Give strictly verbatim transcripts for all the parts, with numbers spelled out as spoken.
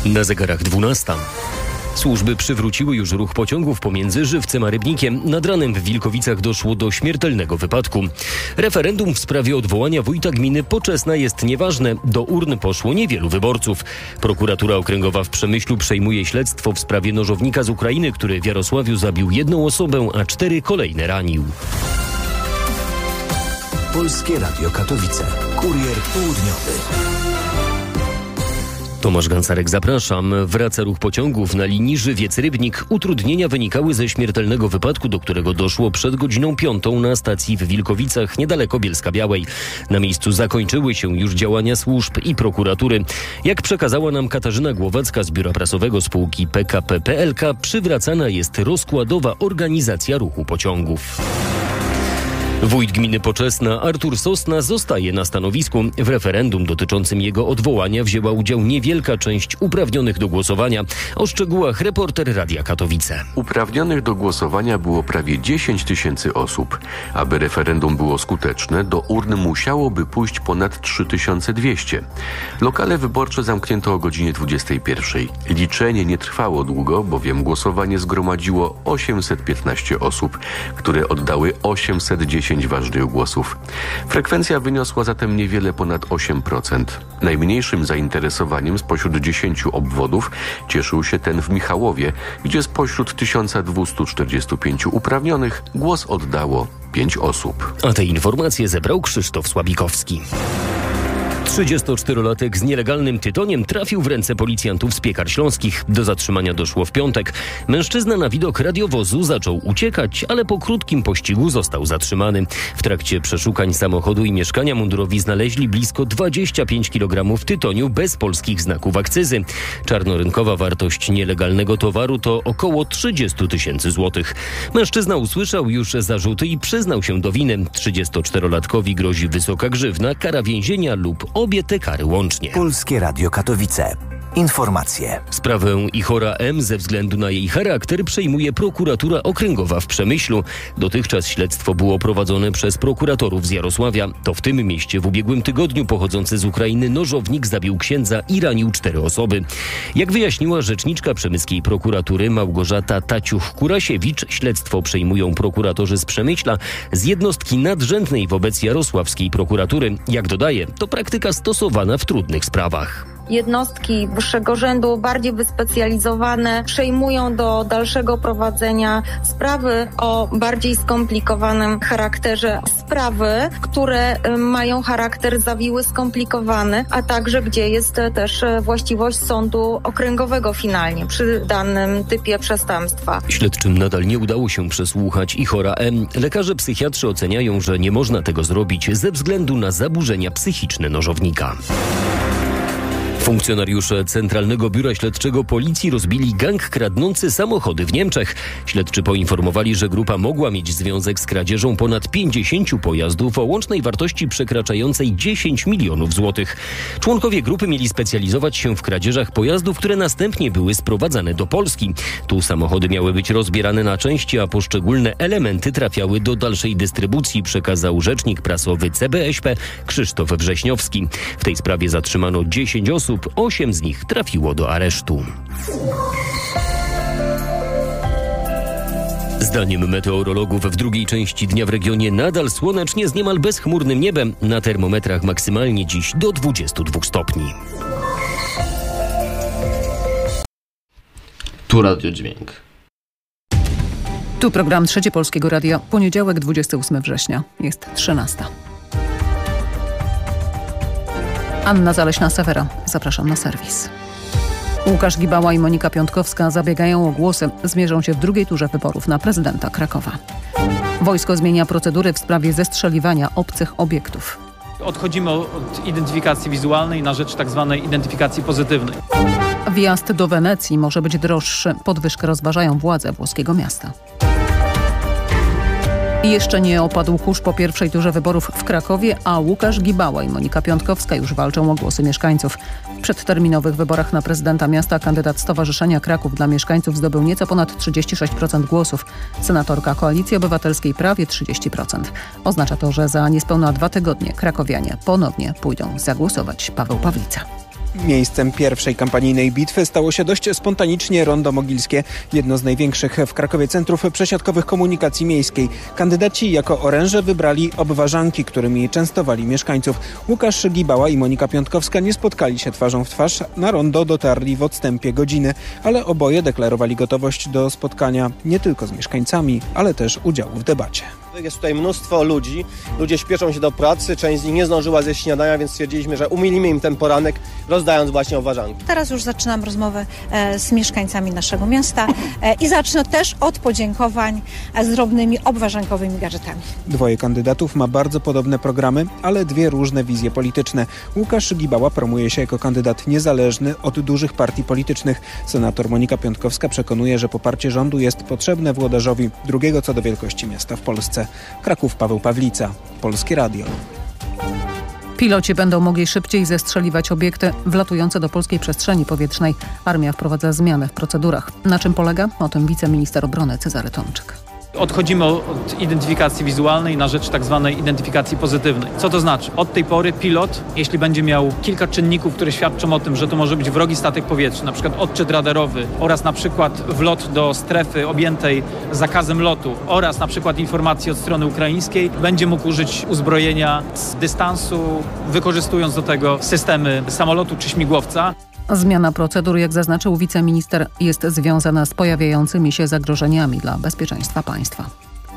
Na zegarach dwunasta. Służby przywróciły już ruch pociągów pomiędzy Żywcem a Rybnikiem. Nad ranem w Wilkowicach doszło do śmiertelnego wypadku. Referendum w sprawie odwołania wójta gminy Poczesna jest nieważne. Do urn poszło niewielu wyborców. Prokuratura Okręgowa w Przemyślu przejmuje śledztwo w sprawie nożownika z Ukrainy, który w Jarosławiu zabił jedną osobę, a cztery kolejne ranił. Polskie Radio Katowice. Kurier południowy. Tomasz Gansarek, zapraszam. Wraca ruch pociągów na linii Żywiec-Rybnik. Utrudnienia wynikały ze śmiertelnego wypadku, do którego doszło przed godziną piątą na stacji w Wilkowicach, niedaleko Bielska-Białej. Na miejscu zakończyły się już działania służb i prokuratury. Jak przekazała nam Katarzyna Głowacka z biura prasowego spółki P K P P L K, przywracana jest rozkładowa organizacja ruchu pociągów. Wójt gminy Poczesna Artur Sosna zostaje na stanowisku. W referendum dotyczącym jego odwołania wzięła udział niewielka część uprawnionych do głosowania. O szczegółach reporter Radia Katowice. Uprawnionych do głosowania było prawie dziesięć tysięcy osób. Aby referendum było skuteczne, do urn musiałoby pójść ponad trzy tysiące dwieście. Lokale wyborcze zamknięto o godzinie dwudziestej pierwszej. Liczenie nie trwało długo, bowiem głosowanie zgromadziło osiemset piętnaście osób, które oddały osiemset dziesięć ważnych głosów. Frekwencja wyniosła zatem niewiele ponad osiem procent. Najmniejszym zainteresowaniem spośród dziesięciu obwodów cieszył się ten w Michałowie, gdzie spośród tysiąc dwieście czterdzieści pięć uprawnionych głos oddało pięć osób. A te informacje zebrał Krzysztof Słabikowski. trzydziestoczterolatek z nielegalnym tytoniem trafił w ręce policjantów z Piekar Śląskich. Do zatrzymania doszło w piątek. Mężczyzna na widok radiowozu zaczął uciekać, ale po krótkim pościgu został zatrzymany. W trakcie przeszukań samochodu i mieszkania mundurowi znaleźli blisko dwadzieścia pięć kilogramów tytoniu bez polskich znaków akcyzy. Czarnorynkowa wartość nielegalnego towaru to około trzydzieści tysięcy złotych. Mężczyzna usłyszał już zarzuty i przyznał się do winy. trzydziestoczterolatkowi grozi wysoka grzywna, kara więzienia lub obie te kary łącznie. Polskie Radio Katowice. Informacje. Sprawę Ichora M. ze względu na jej charakter przejmuje prokuratura okręgowa w Przemyślu. Dotychczas śledztwo było prowadzone przez prokuratorów z Jarosławia. To w tym mieście w ubiegłym tygodniu pochodzący z Ukrainy nożownik zabił księdza i ranił cztery osoby. Jak wyjaśniła rzeczniczka przemyskiej prokuratury Małgorzata Taciuch-Kurasiewicz, śledztwo przejmują prokuratorzy z Przemyśla z jednostki nadrzędnej wobec jarosławskiej prokuratury. Jak dodaje, to praktyka stosowana w trudnych sprawach. Jednostki wyższego rzędu, bardziej wyspecjalizowane, przejmują do dalszego prowadzenia sprawy o bardziej skomplikowanym charakterze. Sprawy, które mają charakter zawiły, skomplikowany, a także gdzie jest też właściwość sądu okręgowego finalnie przy danym typie przestępstwa. Śledczym nadal nie udało się przesłuchać Ichora M. Lekarze psychiatrzy oceniają, że nie można tego zrobić ze względu na zaburzenia psychiczne nożownika. Funkcjonariusze Centralnego Biura Śledczego Policji rozbili gang kradnący samochody w Niemczech. Śledczy poinformowali, że grupa mogła mieć związek z kradzieżą ponad pięćdziesięciu pojazdów o łącznej wartości przekraczającej dziesięć milionów złotych. Członkowie grupy mieli specjalizować się w kradzieżach pojazdów, które następnie były sprowadzane do Polski. Tu samochody miały być rozbierane na części, a poszczególne elementy trafiały do dalszej dystrybucji, przekazał rzecznik prasowy C B Ś P Krzysztof Wrześniowski. W tej sprawie zatrzymano dziesięć osób. Osiem z nich trafiło do aresztu. Zdaniem meteorologów w drugiej części dnia w regionie nadal słonecznie z niemal bezchmurnym niebem. Na termometrach maksymalnie dziś do dwudziestu dwóch stopni. Tu Radio Dźwięk. Tu program Trzecie Polskiego Radia. Poniedziałek, dwudziestego ósmego września. Jest trzynasta. Anna Zaleśna-Sewera. Zapraszam na serwis. Łukasz Gibała i Monika Piątkowska zabiegają o głosy. Zmierzą się w drugiej turze wyborów na prezydenta Krakowa. Wojsko zmienia procedury w sprawie zestrzeliwania obcych obiektów. Odchodzimy od identyfikacji wizualnej na rzecz tak zwanej identyfikacji pozytywnej. Wjazd do Wenecji może być droższy. Podwyżkę rozważają władze włoskiego miasta. I jeszcze nie opadł kurz po pierwszej turze wyborów w Krakowie, a Łukasz Gibała i Monika Piątkowska już walczą o głosy mieszkańców. W przedterminowych wyborach na prezydenta miasta kandydat Stowarzyszenia Kraków dla Mieszkańców zdobył nieco ponad trzydzieści sześć procent głosów. Senatorka Koalicji Obywatelskiej prawie trzydzieści procent. Oznacza to, że za niespełna dwa tygodnie krakowianie ponownie pójdą zagłosować. Paweł Pawlica. Miejscem pierwszej kampanijnej bitwy stało się dość spontanicznie Rondo Mogilskie, jedno z największych w Krakowie centrów przesiadkowych komunikacji miejskiej. Kandydaci jako oręże wybrali obwarzanki, którymi częstowali mieszkańców. Łukasz Gibała i Monika Piątkowska nie spotkali się twarzą w twarz. Na rondo dotarli w odstępie godziny, ale oboje deklarowali gotowość do spotkania nie tylko z mieszkańcami, ale też udziału w debacie. Jest tutaj mnóstwo ludzi, ludzie śpieszą się do pracy, część z nich nie zdążyła zjeść śniadania, więc stwierdziliśmy, że umilimy im ten poranek, rozdając właśnie obwarzanki. Teraz już zaczynam rozmowę e, z mieszkańcami naszego miasta e, i zacznę też od podziękowań e, z drobnymi obwarzankowymi gadżetami. Dwoje kandydatów ma bardzo podobne programy, ale dwie różne wizje polityczne. Łukasz Gibała promuje się jako kandydat niezależny od dużych partii politycznych. Senator Monika Piątkowska przekonuje, że poparcie rządu jest potrzebne włodarzowi, drugiego co do wielkości miasta w Polsce. Kraków, Paweł Pawlica, Polskie Radio. Piloci będą mogli szybciej zestrzeliwać obiekty wlatujące do polskiej przestrzeni powietrznej. Armia wprowadza zmiany w procedurach. Na czym polega? O tym wiceminister obrony Cezary Tomczyk. Odchodzimy od identyfikacji wizualnej na rzecz tak zwanej identyfikacji pozytywnej. Co to znaczy? Od tej pory pilot, jeśli będzie miał kilka czynników, które świadczą o tym, że to może być wrogi statek powietrzny, na przykład odczyt radarowy oraz na przykład wlot do strefy objętej zakazem lotu oraz na przykład informacji od strony ukraińskiej, będzie mógł użyć uzbrojenia z dystansu, wykorzystując do tego systemy samolotu czy śmigłowca. Zmiana procedur, jak zaznaczył wiceminister, jest związana z pojawiającymi się zagrożeniami dla bezpieczeństwa państwa.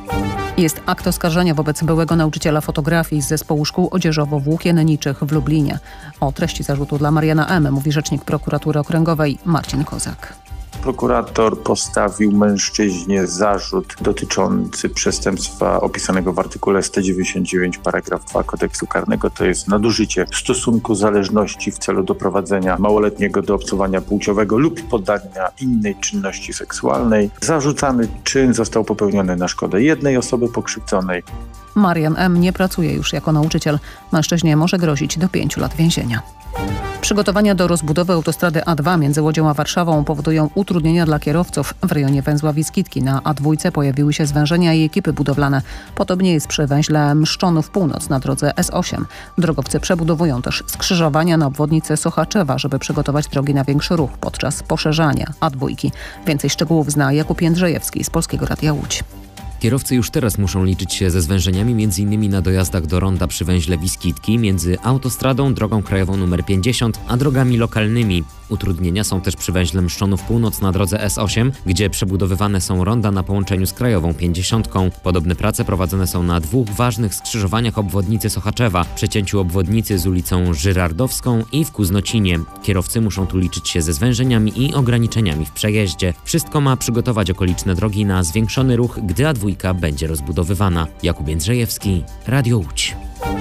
Jest akt oskarżenia wobec byłego nauczyciela fotografii z zespołu szkół odzieżowo-włókienniczych w Lublinie. O treści zarzutu dla Mariana M. mówi rzecznik prokuratury okręgowej Marcin Kozak. Prokurator postawił mężczyźnie zarzut dotyczący przestępstwa opisanego w artykule sto dziewięćdziesiąt dziewięć paragraf dwa kodeksu karnego. To jest nadużycie stosunku zależności w celu doprowadzenia małoletniego do obcowania płciowego lub poddania innej czynności seksualnej. Zarzucany czyn został popełniony na szkodę jednej osoby pokrzywdzonej. Marian M. nie pracuje już jako nauczyciel. Mężczyźnie może grozić do pięciu lat więzienia. Przygotowania do rozbudowy autostrady A dwa między Łodzią a Warszawą powodują utrudnienia dla kierowców. W rejonie węzła Wiskitki na A dwa pojawiły się zwężenia i ekipy budowlane. Podobnie jest przy węźle Mszczonów Północ na drodze S osiem. Drogowcy przebudowują też skrzyżowania na obwodnicy Sochaczewa, żeby przygotować drogi na większy ruch podczas poszerzania A dwa. Więcej szczegółów zna Jakub Jędrzejewski z Polskiego Radia Łódź. Kierowcy już teraz muszą liczyć się ze zwężeniami m.in. na dojazdach do ronda przy węźle Wiskitki między autostradą, drogą krajową nr pięćdziesiąt, a drogami lokalnymi. Utrudnienia są też przy węźle Mszczonów Północ na drodze S osiem, gdzie przebudowywane są ronda na połączeniu z krajową pięćdziesiątką. Podobne prace prowadzone są na dwóch ważnych skrzyżowaniach obwodnicy Sochaczewa, przecięciu obwodnicy z ulicą Żyrardowską i w Kuznocinie. Kierowcy muszą tu liczyć się ze zwężeniami i ograniczeniami w przejeździe. Wszystko ma przygotować okoliczne drogi na zwiększony ruch, gdy A dwa będzie rozbudowywana. Jakub Jędrzejewski, Radio Łódź.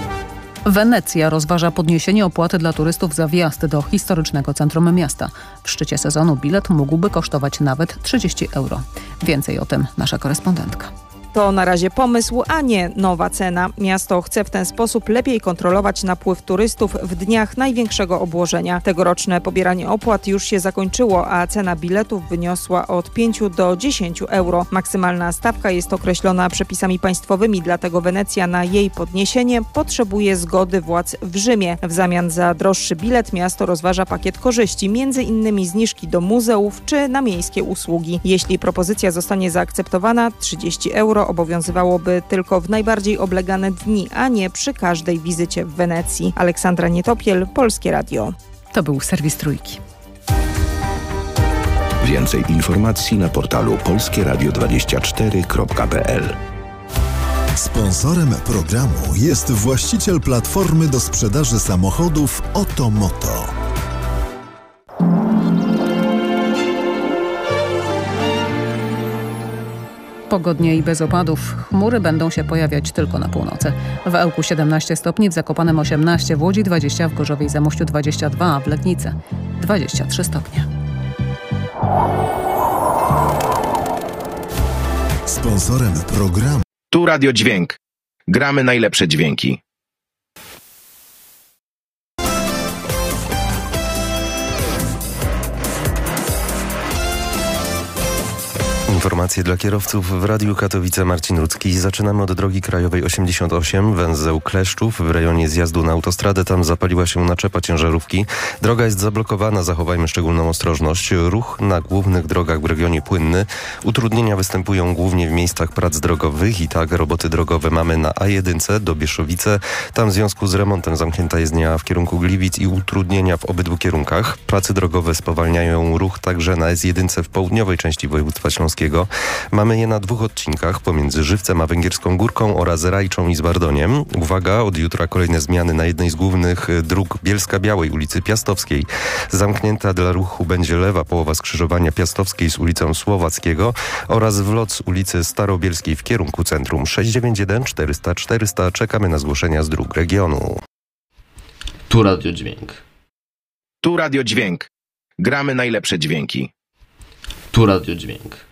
Wenecja rozważa podniesienie opłaty dla turystów za wjazd do historycznego centrum miasta. W szczycie sezonu bilet mógłby kosztować nawet trzydzieści euro. Więcej o tym nasza korespondentka. To na razie pomysł, a nie nowa cena. Miasto chce w ten sposób lepiej kontrolować napływ turystów w dniach największego obłożenia. Tegoroczne pobieranie opłat już się zakończyło, a cena biletów wyniosła od pięciu do dziesięciu euro. Maksymalna stawka jest określona przepisami państwowymi, dlatego Wenecja na jej podniesienie potrzebuje zgody władz w Rzymie. W zamian za droższy bilet miasto rozważa pakiet korzyści, między innymi zniżki do muzeów czy na miejskie usługi. Jeśli propozycja zostanie zaakceptowana, trzydzieści euro obowiązywałoby tylko w najbardziej oblegane dni, a nie przy każdej wizycie w Wenecji. Aleksandra Nietopiel, Polskie Radio. To był serwis Trójki. Więcej informacji na portalu polskie radio dwadzieścia cztery kropka p l. Sponsorem programu jest właściciel platformy do sprzedaży samochodów Otomoto. Pogodnie i bez opadów. Chmury będą się pojawiać tylko na północy. W Ełku siedemnaście stopni, w Zakopanem osiemnaście, w Łodzi dwadzieścia, w Gorzowie i Zamościu dwadzieścia dwa, a w Legnicy dwadzieścia trzy stopnie. Sponsorem programu. Tu Radio Dźwięk. Gramy najlepsze dźwięki. Informacje dla kierowców w Radiu Katowice. Marcin Rudzki. Zaczynamy od drogi krajowej osiemdziesiąt osiem, węzeł Kleszczów w rejonie zjazdu na autostradę. Tam zapaliła się naczepa ciężarówki. Droga jest zablokowana, zachowajmy szczególną ostrożność. Ruch na głównych drogach w regionie płynny. Utrudnienia występują głównie w miejscach prac drogowych i tak roboty drogowe mamy na A jeden do Bieszowice. Tam w związku z remontem zamknięta jezdnia w kierunku Gliwic i utrudnienia w obydwu kierunkach. Prace drogowe spowalniają ruch także na S jeden w południowej części województwa śląskiego. Mamy je na dwóch odcinkach pomiędzy Żywcem a Węgierską Górką oraz Rajczą i Zbardoniem. Uwaga, od jutra kolejne zmiany na jednej z głównych dróg Bielska-Białej, ulicy Piastowskiej. Zamknięta dla ruchu będzie lewa połowa skrzyżowania Piastowskiej z ulicą Słowackiego oraz wlot z ulicy Starobielskiej w kierunku centrum. sześć dziewięć jeden czterysta czterysta. Czekamy na zgłoszenia z dróg regionu. Tu Radio Dźwięk. Tu Radio Dźwięk. Gramy najlepsze dźwięki. Tu Radio Dźwięk.